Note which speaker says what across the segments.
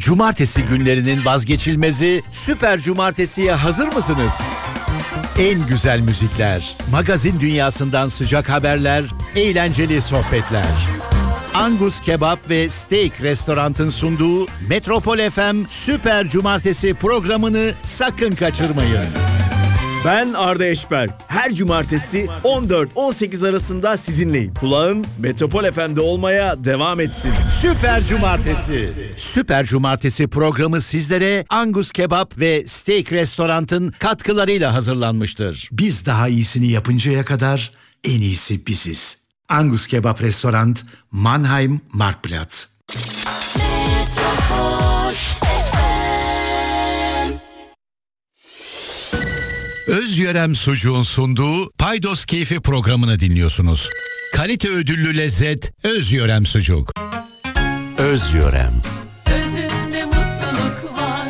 Speaker 1: Cumartesi günlerinin vazgeçilmezi Süper Cumartesi'ye hazır mısınız? En güzel müzikler, magazin dünyasından sıcak haberler, eğlenceli sohbetler. Angus Kebap ve Steak Restorant'ın sunduğu Metropol FM Süper Cumartesi programını sakın kaçırmayın.
Speaker 2: Ben Arda Eşber. Her cumartesi 14-18 arasında sizinleyim. Kulağın Metropol FM'de olmaya devam etsin.
Speaker 1: Süper Cumartesi. Süper Cumartesi programı sizlere Angus Kebap ve Steak Restorant'ın katkılarıyla hazırlanmıştır. Biz daha iyisini yapıncaya kadar en iyisi biziz. Angus Kebap Restorant, Mannheim, Marktplatz. Özyörem Sucuğun sunduğu Paydos Keyfi programını dinliyorsunuz. Kalite ödüllü lezzet Özyörem Sucuk. Özyörem.
Speaker 3: Özünde mutluluk var.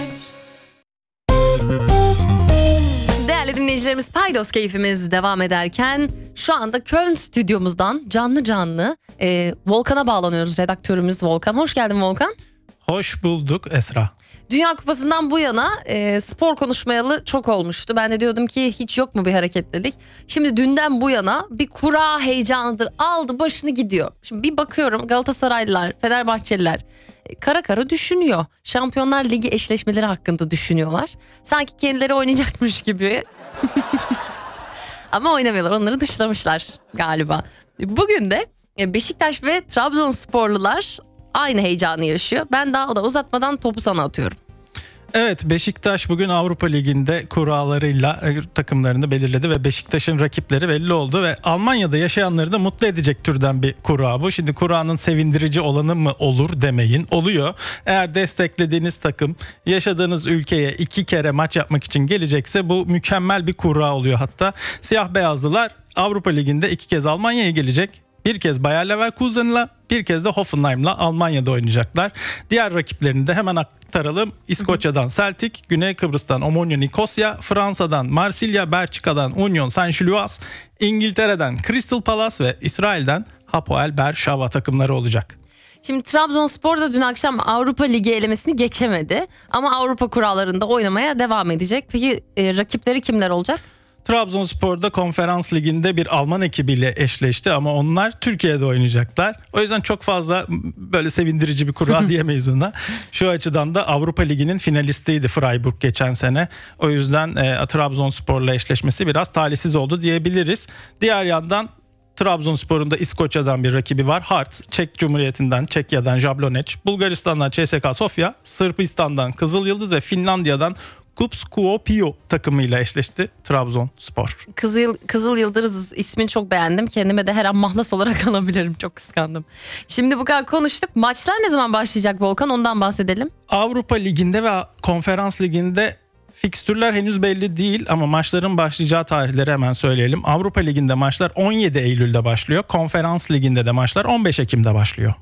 Speaker 3: Değerli dinleyicilerimiz, Paydos Keyfimiz devam ederken şu anda Köln stüdyomuzdan canlı Volkan'a bağlanıyoruz. Redaktörümüz Volkan. Hoş geldin Volkan.
Speaker 4: Hoş bulduk Esra.
Speaker 3: Dünya Kupası'ndan bu yana spor konuşmayalı çok olmuştu. Ben de diyordum ki hiç yok mu bir hareketlilik. Şimdi dünden bu yana bir kura heyecanıdır. Aldı başını gidiyor. Şimdi bir bakıyorum Galatasaraylılar, Fenerbahçeliler kara kara düşünüyor. Şampiyonlar Ligi eşleşmeleri hakkında düşünüyorlar. Sanki kendileri oynayacakmış gibi. Ama oynamıyorlar. Onları dışlamışlar galiba. Bugün de Beşiktaş ve Trabzonsporlular aynı heyecanı yaşıyor. Ben daha da uzatmadan topu sana atıyorum.
Speaker 4: Evet, Beşiktaş bugün Avrupa Ligi'nde kurallarıyla takımlarını belirledi ve Beşiktaş'ın rakipleri belli oldu ve Almanya'da yaşayanları da mutlu edecek türden bir kura bu. Şimdi kuranın sevindirici olanı mı olur demeyin, oluyor. Eğer desteklediğiniz takım yaşadığınız ülkeye 2 kere maç yapmak için gelecekse bu mükemmel bir kura oluyor hatta. Siyah beyazlılar Avrupa Ligi'nde 2 kez Almanya'ya gelecek. Bir kez Bayer Leverkusen'la, bir kez de Hoffenheim'la Almanya'da oynayacaklar. Diğer rakiplerini de hemen aktaralım. İskoçya'dan Celtic, Güney Kıbrıs'tan Omonia Nicosia, Fransa'dan Marsilya, Belçika'dan Union Saint-Gilloise, İngiltere'den Crystal Palace ve İsrail'den Hapoel Beersheva takımları olacak.
Speaker 3: Şimdi Trabzonspor da dün akşam Avrupa Ligi elemesini geçemedi. Ama Avrupa kurallarında oynamaya devam edecek. Peki rakipleri kimler olacak?
Speaker 4: Trabzonspor'da Konferans Ligi'nde bir Alman ekibiyle eşleşti ama onlar Türkiye'de oynayacaklar. O yüzden çok fazla böyle sevindirici bir kura diyemeyiz ona. Şu açıdan da Avrupa Ligi'nin finalistiydi Freiburg geçen sene. O yüzden Trabzonspor'la eşleşmesi biraz talihsiz oldu diyebiliriz. Diğer yandan Trabzonspor'un da İskoçya'dan bir rakibi var. Hearts, Çek Cumhuriyeti'nden, Çekya'dan Jablonec, Bulgaristan'dan CSKA Sofya, Sırbistan'dan Kızılyıldız ve Finlandiya'dan Kuopio takımıyla eşleşti Trabzonspor.
Speaker 3: Kızıl Yıldız ismini çok beğendim. Kendime de her an mahlas olarak alabilirim. Çok kıskandım. Şimdi bu kadar konuştuk. Maçlar ne zaman başlayacak Volkan? Ondan bahsedelim.
Speaker 4: Avrupa Ligi'nde ve Konferans Ligi'nde fikstürler henüz belli değil ama maçların başlayacağı tarihleri hemen söyleyelim. Avrupa Ligi'nde maçlar 17 Eylül'de başlıyor. Konferans Ligi'nde de maçlar 15 Ekim'de başlıyor.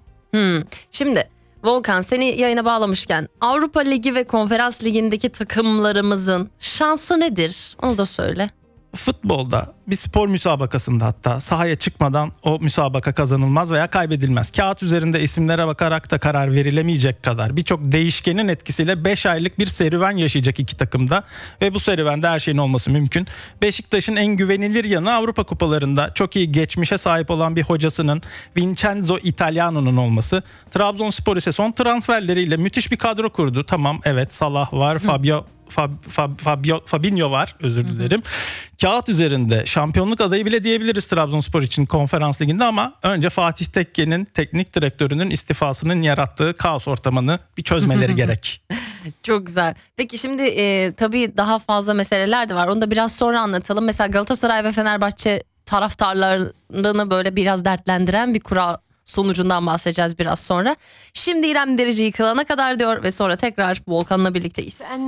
Speaker 3: Şimdi Volkan, seni yayına bağlamışken Avrupa Ligi ve Konferans Ligi'ndeki takımlarımızın şansı nedir? Onu da söyle.
Speaker 4: Futbolda bir spor müsabakasında hatta sahaya çıkmadan o müsabaka kazanılmaz veya kaybedilmez. Kağıt üzerinde isimlere bakarak da karar verilemeyecek kadar birçok değişkenin etkisiyle 5 aylık bir serüven yaşayacak iki takımda ve bu serüvende her şeyin olması mümkün. Beşiktaş'ın en güvenilir yanı Avrupa kupalarında çok iyi geçmişe sahip olan bir hocasının Vincenzo Italiano'nun olması. Trabzonspor ise son transferleriyle müthiş bir kadro kurdu. Tamam, evet, Salah var, Fabinho var, özür dilerim. Kağıt üzerinde şampiyonluk adayı bile diyebiliriz Trabzonspor için Konferans Ligi'nde ama önce Fatih Tekke'nin teknik direktörünün istifasının yarattığı kaos ortamını bir çözmeleri gerek.
Speaker 3: Çok güzel. Peki şimdi tabii daha fazla meseleler de var. Onu da biraz sonra anlatalım. Mesela Galatasaray ve Fenerbahçe taraftarlarını böyle biraz dertlendiren bir kural sonucundan bahsedeceğiz biraz sonra. Şimdi İrem Derici'yi kılana kadar diyor ve sonra tekrar Volkan'la birlikteyiz.